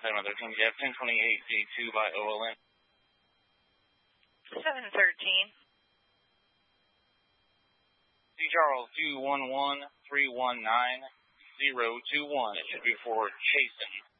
713, Jeff, 1028, J2 by OLN. 713. C. Charles, 211-319-021. It should be for Chasen.